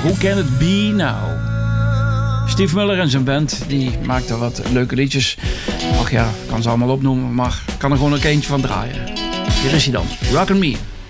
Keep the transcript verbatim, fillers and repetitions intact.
Who Can It Be Now? Steve Miller en zijn band, die maakten wat leuke liedjes. Ach ja, ik kan ze allemaal opnoemen, maar ik kan er gewoon ook eentje van draaien. Hier is hij dan, Rockin' Me.